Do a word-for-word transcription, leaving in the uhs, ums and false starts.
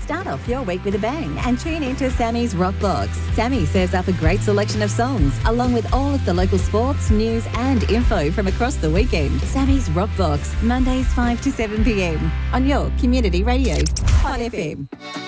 Start off your week with a bang and tune into Sammy's Rock Box. Sammy serves up a great selection of songs, along with all of the local sports, news and info from across the weekend. Sammy's Rock Box, Mondays five to seven p.m. on your community radio, Hot F M.